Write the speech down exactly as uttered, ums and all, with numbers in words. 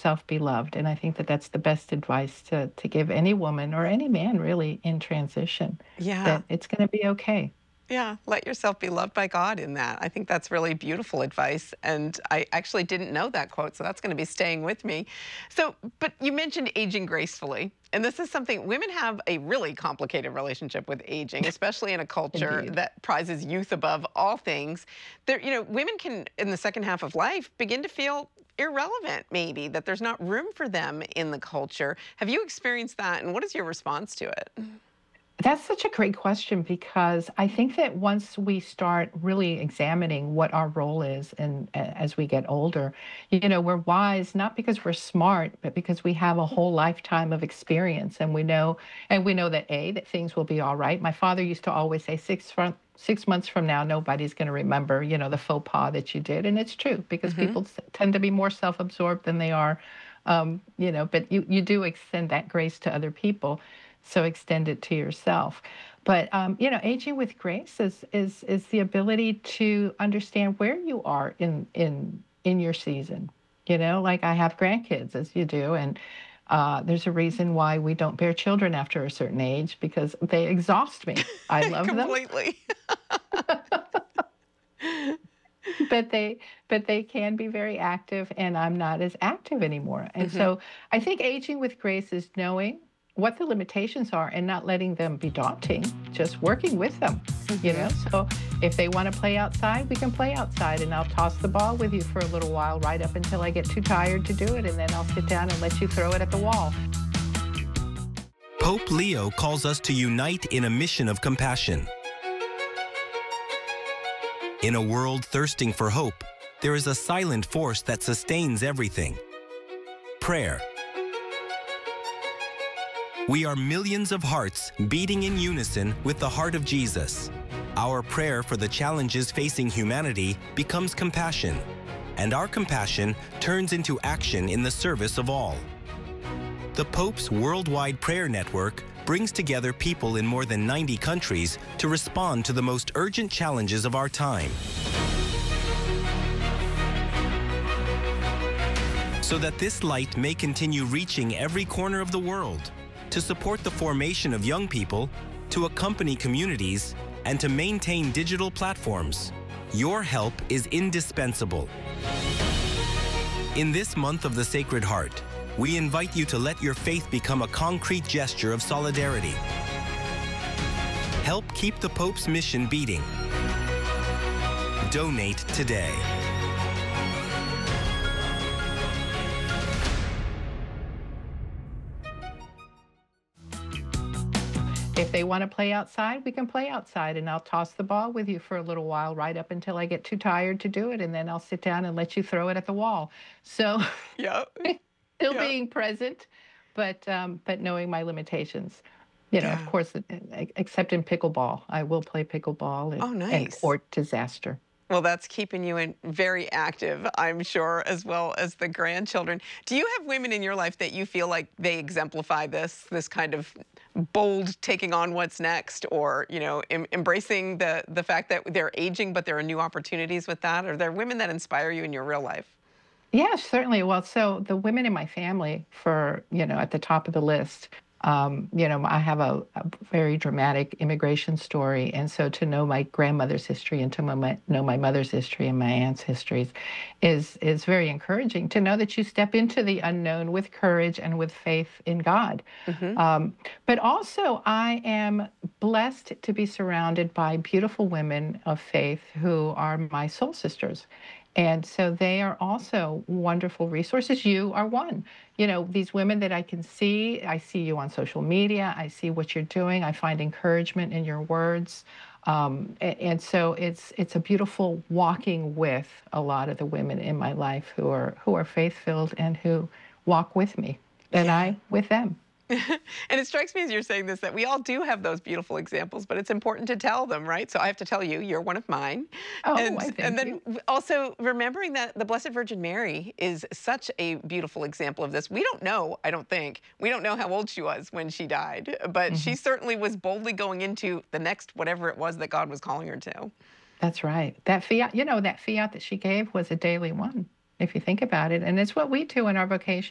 yourself be loved. And I think that that's the best advice to, to give any woman or any man really in transition, Yeah. that it's going to be okay. Yeah, let yourself be loved by God in that. I think that's really beautiful advice. And I actually didn't know that quote, so that's going to be staying with me. So, but you mentioned aging gracefully. And this is something women have a really complicated relationship with aging, especially in a culture Indeed. that prizes youth above all things. There, you know, women can, in the second half of life, begin to feel irrelevant, maybe, that there's not room for them in the culture. Have you experienced that? And what is your response to it? That's such a great question because I think that once we start really examining what our role is and as we get older, you know, we're wise not because we're smart, but because we have a whole lifetime of experience and we know and we know that A, that things will be all right. My father used to always say six from six months from now, nobody's going to remember, you know, the faux pas that you did. And it's true because Hmm. people s- tend to be more self-absorbed than they are, um, you know, but you, you do extend that grace to other people. So extend it to yourself. But um, you know, aging with grace is is is the ability to understand where you are in in in your season. You know, like I have grandkids, as you do, and uh, there's a reason why we don't bear children after a certain age because they exhaust me. I love them, Completely. but they but they can be very active, and I'm not as active anymore. And Hmm. so I think aging with grace is knowing what the limitations are and not letting them be daunting, just working with them. You know, Hmm. so if they want to play outside, we can play outside, and I'll toss the ball with you for a little while, right up until I get too tired to do it, and then I'll sit down and let you throw it at the wall. Pope Leo calls us to unite in a mission of compassion. In a world thirsting for hope, there is a silent force that sustains everything: prayer. We are millions of hearts beating in unison with the heart of Jesus. Our prayer for the challenges facing humanity becomes compassion, and our compassion turns into action in the service of all. The Pope's Worldwide Prayer Network brings together people in more than ninety countries to respond to the most urgent challenges of our time. So that this light may continue reaching every corner of the world, to support the formation of young people, to accompany communities, and to maintain digital platforms, your help is indispensable. In this month of the Sacred Heart, we invite you to let your faith become a concrete gesture of solidarity. Help keep the Pope's mission beating. Donate today. If they want to play outside, we can play outside, and I'll toss the ball with you for a little while, right up until I get too tired to do it, and then I'll sit down and let you throw it at the wall. So Yep. still Yep. being present, but um, but knowing my limitations. You know, of Yeah. course, e- e- except in pickleball, I will play pickleball and, Oh, and nice. court disaster. Well, that's keeping you in very active, I'm sure, as well as the grandchildren. Do you have women in your life that you feel like they exemplify this, this kind of bold taking on what's next, or you know, em embracing the the fact that they're aging, but there are new opportunities with that? Are there women that inspire you in your real life? Yeah, certainly. Well, so the women in my family, for, you know, at the top of the list, um, you know, I have a, a very dramatic immigration story. And so to know my grandmother's history and to know my, know my mother's history and my aunt's histories is, is very encouraging to know that you step into the unknown with courage and with faith in God. Hmm. Um, but also, I am blessed to be surrounded by beautiful women of faith who are my soul sisters. And so they are also wonderful resources. You are one. You know, these women that I can see, I see you on social media, I see what you're doing, I find encouragement in your words. Um, a- and so it's it's a beautiful walking with a lot of the women in my life who are who are faith filled and who walk with me, and Yeah. I with them. And it strikes me as you're saying this that we all do have those beautiful examples, but it's important to tell them, right? So I have to tell you, you're one of mine. Oh, And I and thank then you. w- also remembering that the Blessed Virgin Mary is such a beautiful example of this. We don't know, I don't think, we don't know how old she was when she died, but Mhm. she certainly was boldly going into the next whatever it was that God was calling her to. That's right. That fiat, you know, that fiat that she gave was a daily one, if you think about it. And it's what we do in our vocation.